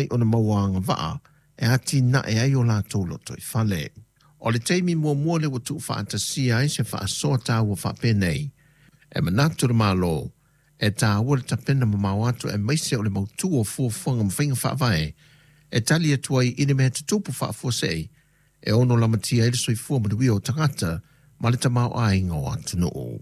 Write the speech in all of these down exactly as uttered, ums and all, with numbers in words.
o na mawanga vaa e ati na e ai o la tolo to i fale. O le teimi mua mua le watu whaatasia ai se wha soa tā ua wha penei. E manatu le malo, e tā ua le tapena mamawatu e maise o le mautu o fuafuanga mwhinga whaavae, e tali atua i ine mea tutupu whaafua sei, e ono lamatia ele soi fua maduia o tangata, ma le tamau a inga o atu nuu.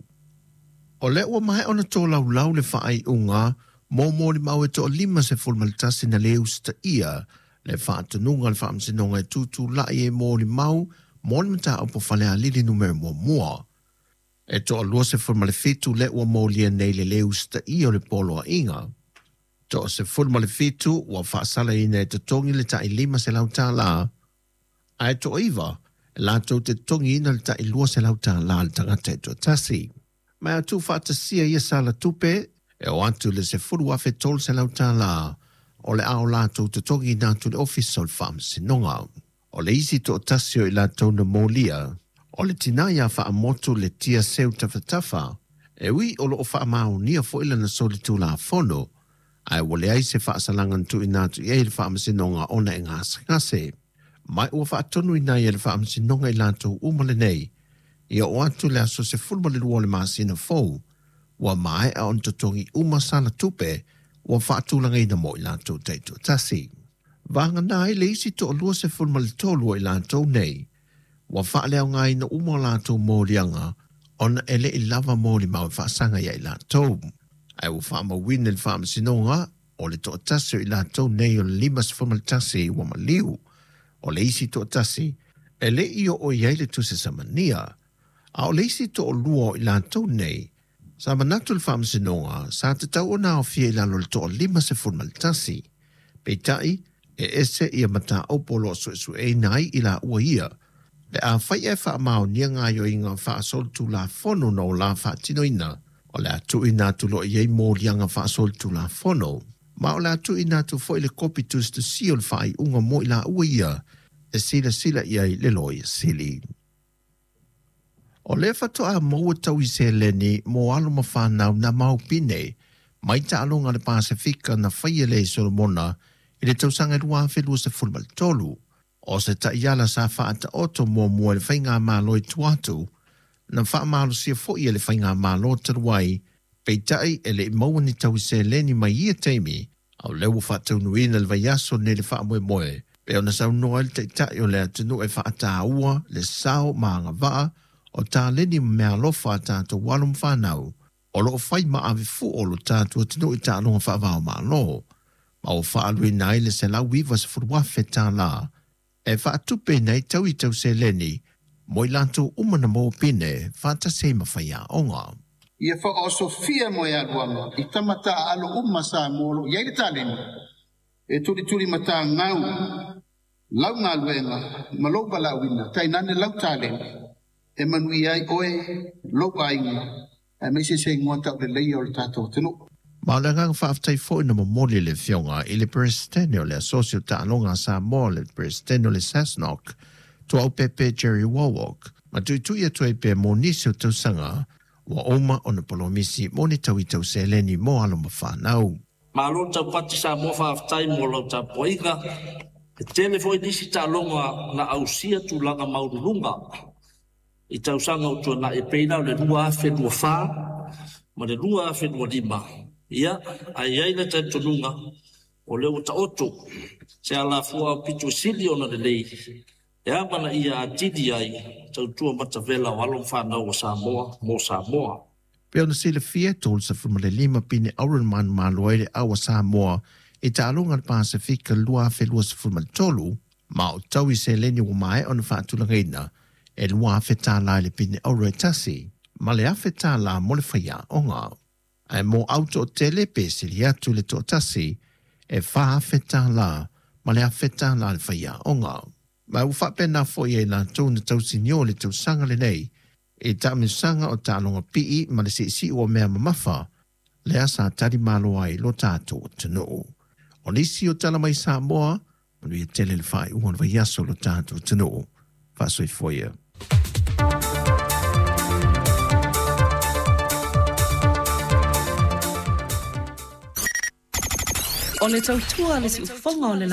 O le ua mai ona tō lau lau le whaai unga, mō mō li mau e tō lima se fulmalitasi na leu sta ia, le whaatununga le whaamsinonga e tūtū lai e mō li mau, mō li mata au po whalea lili numero mua mua. E tō alua se fulmalifitu le ua mō lia nei le leu sta ia o le polo a inga. Tō se fulmalifitu ua whaasala ina e te tongi le tai lima se lau tā la, a e tō iwa, e la tō te tongi ina le tai lua se lau tā la le tangata e tō tasi. Mai atu whaatasia ia sala tupe, e o atu le se furu afe tol se lau tā la, o le ao lātou te tongi nā tu le office o le whaamsinonga. O le isi tō tasio i lātou na mōlia, o le tina ia wha amotu le tia seu tawhatafa, e ui o lo o wha amau nia fo ila na soli tū la fono, ai wale ai se wha asalangan tu i nātu i le whaamsinonga o na e ngase ngase. Mai ua wha atonu i nā i le whaamsinonga i lātou umale nei, ia o atu le aso se fulma le luole maasina fou, wa mai a on totongi uma sala tupe, wa whaatulanga ina mo i lātou teito tasi. Vanga nai le isi to alua se fulma le tolua i lātou nei, wa whaaleo ngai na uma lātou mōrianga, ona ele i lava mōri mau whaasanga ia i lātou. Ai wa whaama wina le whaama sinonga, o le to tasi i lātou nei o le lima se fulma le tasi wa maliu, o le isi to tasi, ele i o o iai le tuse samania, a o le isi to alua i lātou nei, sa manatu le whaamsinonga, sa te tau o nao fia i lalo le toa lima se fulmalitasi. Peitai, e ese ia mata opolo su su e nai i la ua ia. Le a whai e wha mao nia ngā yo inga wha asol tu la fono no la wha tino ina. O le atu ina tu lo iei mōrianga wha asol tu la fono. Ma o le atu ina tu fo i le kopi tu stu si o le wha i unga mo i la ua ia. E sila sila iei le loi sili. O le whatoa maua tau i se leni mo alo mawhanau na maupine, mai ta alonga le Pasifika na whaia le Solomona i le tausanga rua whelua se fulmali tolu. O se ta iala sa whaata oto mua mua le whainga malo i tuatu, na wha malo sia fo i le whainga malo taruai, peitai e le maua ni tau i se leni mai ia teimi, au lewa whatau nuina le vaiaso ne le wha moe moe, pe o na sau noa le teitai o le atunu e whaata aua, le sao maanga vaa, o tā leni mea lofa tātou walum whanau, o lo whai ma awe fu o lo tātou atino i tā longa whaavao maa lo. Ma o whaalui nai le se lau wiwa se furuafe tā la, e whaatupe nei tau i tau se leni, mo i lantou umana mo pine, whata se ma whaia onga. Ia wha o Sofia mo ia ruanga, i tamata alo umma sa molo, iai le tā leni, e turi turi mata ngau, lau ngā luenga, maloba lau wina, tai nane lau tā leni, e manui ai oe lopa inga e me se se ngota o le lei o le tātou tino. Ma le ngang whaaftai fo ina mamoli le fionga i le Presidente le asosio ta alonga sa mo le Presidente le Sasnok to au pepe Jerry Wawok. Ma tui tui a tui pe mo nisi o tausanga wa oma o na polomisi mo ni tau i tau se leni mo alo ma whanau. Ma alo tau pati sa mo whaaftai mo lau tau poiga e tele fo i nisi ta alonga na ausia tu langa maurulunga. I tausanga o tua na e peina o le rua whenua whā, ma le rua whenua lima. Ia, ai ai na tai tonunga, o leo ta oto, se ala fua pitu sili ona le lei. E amana ia a tidi ai, tau tua matavela o alon whanau o Samoa, mo Samoa. Peo na sile fia tol sa fuma le lima pine auran man maloere awa Samoa, e ta alonga le Pasifika lua whenua sa fuma le tolu, ma o tau i se leni o mai ona whaatulanga e lua awhetā la le pine auro e tasi, ma le awhetā la mo le whaia onga. Ai mo auto o tele pe se li atu le to tasi, e wha awhetā la, ma le awhetā la le whaia onga. Mai u whapena fo i e la tau na tau sinio le tau sanga le nei, e ta me sanga o ta longa pii ma le si si o mea mamafa, le asa tari malo ai lo tātou tanu. O nisi o tala mai Samoa, ma nui e tele le whai uon vaiaso lo tātou tanu. Whasoi foia. O le tautua le si ufonga o le